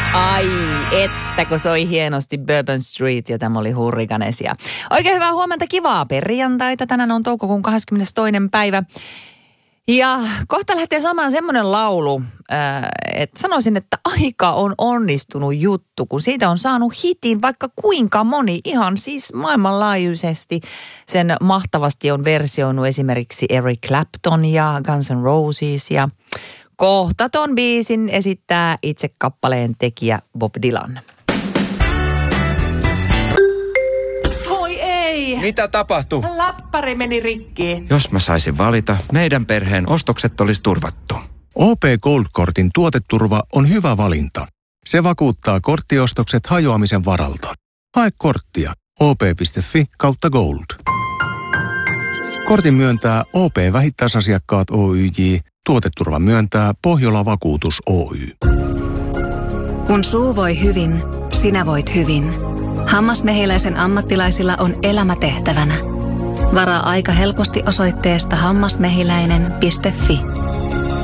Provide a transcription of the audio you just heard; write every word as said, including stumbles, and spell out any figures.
Ai, että kun soi hienosti Bourbon Street ja tämä oli Hurricanesia. Oikein hyvää huomenta, kivaa perjantaita. Tänään on toukokuun kahdeskymmenestoinen päivä. Ja kohta lähtee saamaan semmoinen laulu, että sanoisin, että aika on onnistunut juttu, kun siitä on saanut hitin vaikka kuinka moni, ihan siis maailmanlaajuisesti. Sen mahtavasti on versioinut esimerkiksi Eric Clapton ja Guns N' Roses ja kohta ton biisin esittää itse kappaleen tekijä Bob Dylan. Voi ei! Mitä tapahtui? Läppäri meni rikki. Jos mä saisin valita, meidän perheen ostokset olisi turvattu. O P Gold-kortin tuoteturva on hyvä valinta. Se vakuuttaa korttiostokset hajoamisen varalta. Hae korttia o p piste f i kautta gold. Kortin myöntää O P-vähittäisasiakkaat Oyj. Tuoteturva myöntää Pohjola Vakuutus Oy. Kun suu voi hyvin, sinä voit hyvin. Hammasmehiläisen ammattilaisilla on elämä tehtävänä. Varaa aika helposti osoitteesta hammasmehiläinen piste f i.